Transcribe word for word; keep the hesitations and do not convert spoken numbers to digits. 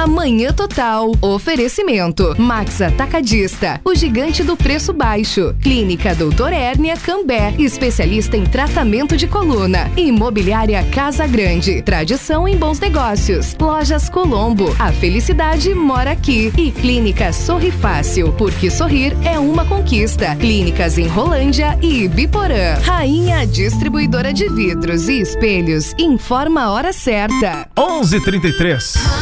Amanhã Total. Oferecimento. Max Atacadista, o gigante do preço baixo. Clínica Doutor Hérnia Cambé, especialista em tratamento de coluna. Imobiliária Casa Grande, tradição em bons negócios. Lojas Colombo, a felicidade mora aqui. E Clínica Sorri Fácil, porque sorrir é uma conquista. Clínicas em Rolândia e Ibiporã. Rainha Distribuidora de Vidros e Espelhos, informa a hora certa. onze e trinta e três.